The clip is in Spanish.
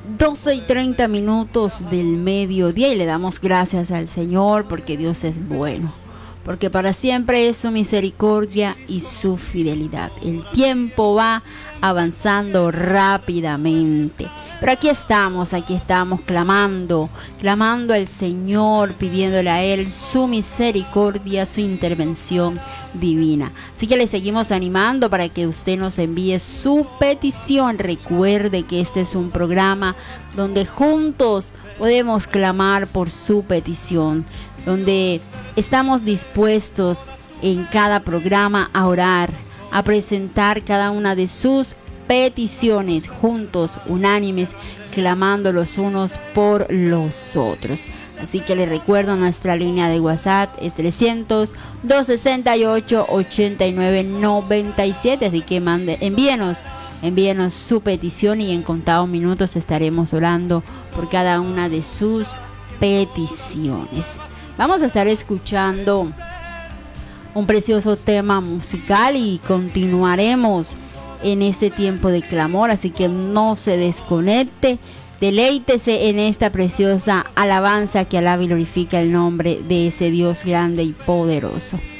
12:30 del mediodía y le damos gracias al Señor porque Dios es bueno, porque para siempre es su misericordia y su fidelidad. El tiempo va avanzando rápidamente, pero aquí estamos clamando al Señor, pidiéndole a Él su misericordia, su intervención divina. Así que le seguimos animando para que usted nos envíe su petición. Recuerde que este es un programa donde juntos podemos clamar por su petición, donde estamos dispuestos en cada programa a orar, a presentar cada una de sus peticiones juntos, unánimes, clamando los unos por los otros. Así que les recuerdo, nuestra línea de WhatsApp es 300-268-8997. Así que envíenos su petición y en contados minutos estaremos orando por cada una de sus peticiones. Vamos a estar escuchando un precioso tema musical y continuaremos en este tiempo de clamor, así que no se desconecte, deleítese en esta preciosa alabanza que alaba y glorifica el nombre de ese Dios grande y poderoso.